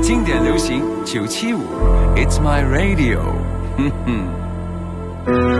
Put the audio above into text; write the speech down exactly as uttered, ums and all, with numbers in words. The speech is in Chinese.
经典流行九七五 ，It's My Radio， 哼哼。